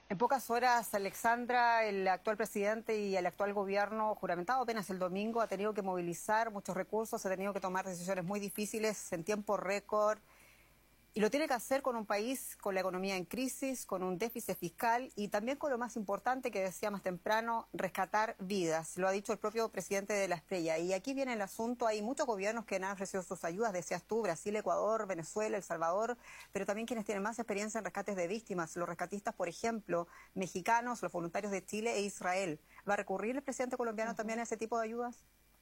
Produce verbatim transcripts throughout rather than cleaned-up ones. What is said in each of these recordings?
En pocas horas, Alexandra, el actual presidente y el actual gobierno, juramentado apenas el domingo, ha tenido que movilizar muchos recursos, ha tenido que tomar decisiones muy difíciles en tiempo récord. Y lo tiene que hacer con un país con la economía en crisis, con un déficit fiscal y también con lo más importante que decía más temprano, rescatar vidas. Lo ha dicho el propio presidente de la Espriella. Y aquí viene el asunto, hay muchos gobiernos que han ofrecido sus ayudas, decías tú, Brasil, Ecuador, Venezuela, El Salvador, pero también quienes tienen más experiencia en rescates de víctimas, los rescatistas, por ejemplo, mexicanos, los voluntarios de Chile e Israel. ¿Va a recurrir el presidente colombiano uh-huh. también a ese tipo de ayudas?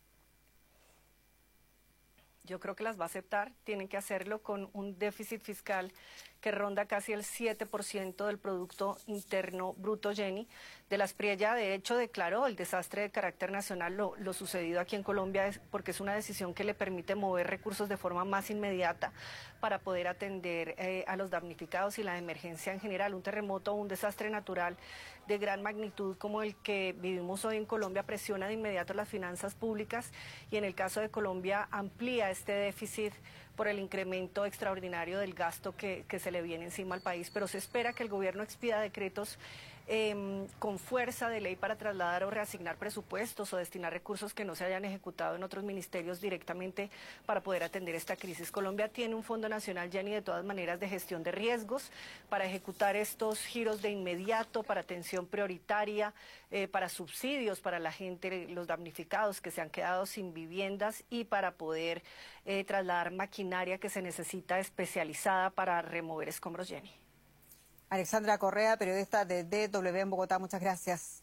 Yo creo que las va a aceptar, tienen que hacerlo con un déficit fiscal que ronda casi el siete por ciento del Producto Interno Bruto, Jenny. De la Espriella, de hecho, declaró el desastre de carácter nacional, lo, lo sucedido aquí en Colombia, es porque es una decisión que le permite mover recursos de forma más inmediata para poder atender eh, a los damnificados y la emergencia en general. Un terremoto o un desastre natural de gran magnitud como el que vivimos hoy en Colombia presiona de inmediato las finanzas públicas y en el caso de Colombia amplía este déficit por el incremento extraordinario del gasto que, que se le viene encima al país, pero se espera que el gobierno expida decretos eh, con fuerza de ley para trasladar o reasignar presupuestos o destinar recursos que no se hayan ejecutado en otros ministerios directamente para poder atender esta crisis. Colombia tiene un Fondo Nacional, Jenny, de todas maneras de gestión de riesgos para ejecutar estos giros de inmediato, para atención prioritaria, eh, para subsidios para la gente, los damnificados que se han quedado sin viviendas y para poder eh, trasladar maquinaria que se necesita especializada para remover escombros, Jenny. Alexandra Correa, periodista de D W en Bogotá, muchas gracias.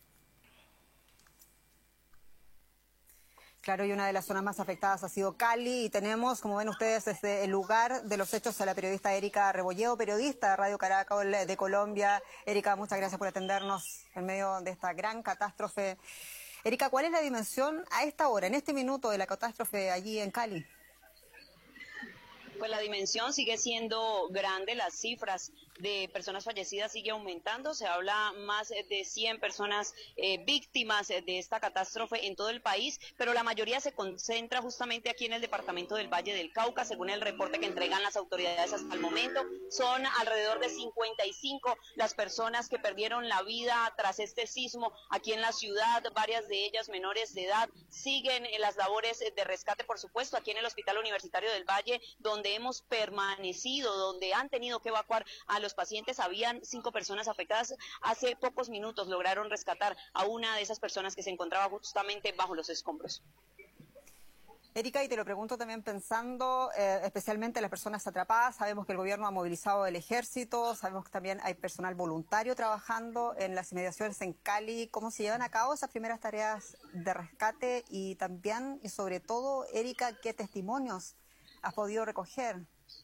Claro, y una de las zonas más afectadas ha sido Cali y tenemos, como ven ustedes, desde el lugar de los hechos a la periodista Erika Rebolledo, periodista de Radio Caracol de Colombia. Erika, muchas gracias por atendernos en medio de esta gran catástrofe. Erika, ¿cuál es la dimensión a esta hora, en este minuto de la catástrofe allí en Cali? Pues la dimensión sigue siendo grande, las cifras de personas fallecidas sigue aumentando, se habla más de cien personas eh, víctimas de esta catástrofe en todo el país, pero la mayoría se concentra justamente aquí en el departamento del Valle del Cauca, según el reporte que entregan las autoridades hasta el momento. Son alrededor de cincuenta y cinco las personas que perdieron la vida tras este sismo aquí en la ciudad, varias de ellas menores de edad. Siguen las labores de rescate, por supuesto, aquí en el Hospital Universitario del Valle, donde hemos permanecido, donde han tenido que evacuar a los pacientes. Habían cinco personas afectadas. Hace pocos minutos lograron rescatar a una de esas personas que se encontraba justamente bajo los escombros. Erika, y te lo pregunto también pensando eh, especialmente en las personas atrapadas. Sabemos que el gobierno ha movilizado el ejército, sabemos que también hay personal voluntario trabajando en las inmediaciones en Cali. ¿Cómo se llevan a cabo esas primeras tareas de rescate? Y también, y sobre todo, Erika, ¿qué testimonios has podido recoger?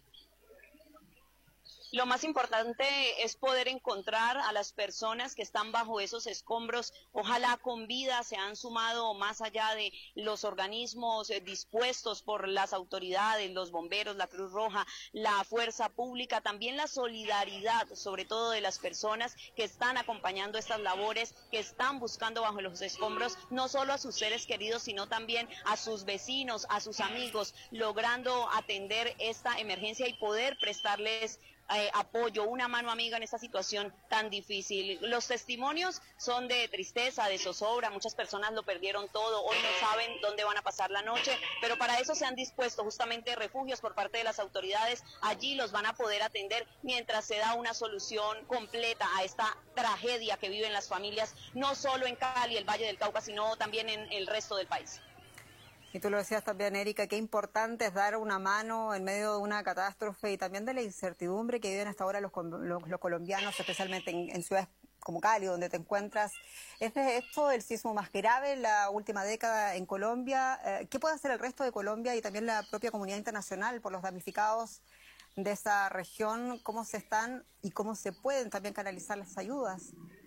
Lo más importante es poder encontrar a las personas que están bajo esos escombros, ojalá con vida. Se han sumado más allá de los organismos eh, dispuestos por las autoridades, los bomberos, la Cruz Roja, la Fuerza Pública, también la solidaridad, sobre todo de las personas que están acompañando estas labores, que están buscando bajo los escombros, no solo a sus seres queridos, sino también a sus vecinos, a sus amigos, logrando atender esta emergencia y poder prestarles Eh, apoyo, una mano amiga en esta situación tan difícil. Los testimonios son de tristeza, de zozobra, muchas personas lo perdieron todo, hoy no saben dónde van a pasar la noche, pero para eso se han dispuesto justamente refugios por parte de las autoridades. Allí los van a poder atender mientras se da una solución completa a esta tragedia que viven las familias, no solo en Cali, el Valle del Cauca, sino también en el resto del país. Y tú lo decías también, Erika, qué importante es dar una mano en medio de una catástrofe y también de la incertidumbre que viven hasta ahora los, los, los colombianos, especialmente en, en ciudades como Cali, donde te encuentras. ¿Es de esto el sismo más grave en la última década en Colombia? Eh, ¿Qué puede hacer el resto de Colombia y también la propia comunidad internacional por los damnificados de esa región? ¿Cómo se están y cómo se pueden también canalizar las ayudas?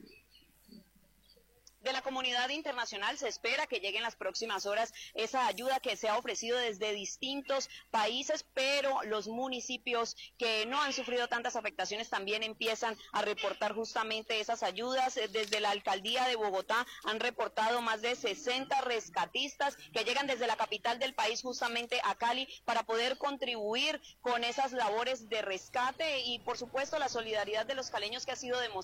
De la comunidad internacional se espera que llegue en las próximas horas esa ayuda que se ha ofrecido desde distintos países, pero los municipios que no han sufrido tantas afectaciones también empiezan a reportar justamente esas ayudas. Desde la alcaldía de Bogotá han reportado más de sesenta rescatistas que llegan desde la capital del país justamente a Cali para poder contribuir con esas labores de rescate y por supuesto la solidaridad de los caleños que ha sido demostrada